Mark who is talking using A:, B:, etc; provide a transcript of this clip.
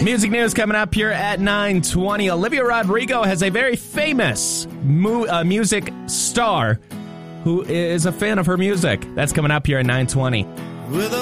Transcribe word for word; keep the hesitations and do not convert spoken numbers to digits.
A: Music news coming up here at nine twenty. Olivia Rodrigo has a very famous mu- uh, music star who is a fan of her music. That's coming up here at nine twenty.
B: With a